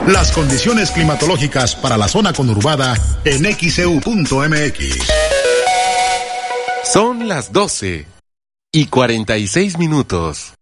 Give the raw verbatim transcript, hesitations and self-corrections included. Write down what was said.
Las condiciones climatológicas para la zona conurbada en X E U punto M X. Son las doce y cuarenta y seis minutos.